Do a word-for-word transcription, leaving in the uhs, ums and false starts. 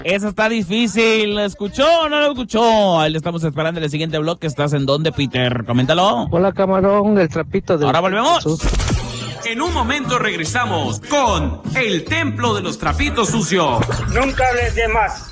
Esa está difícil. ¿Lo escuchó o no lo escuchó? Ahí le estamos esperando en el siguiente bloque. ¿Estás en dónde, Peter? Coméntalo. Hola, camarón, el trapito de... Ahora volvemos. En un momento regresamos con el Templo de los Trapitos Sucios. Nunca hables de más.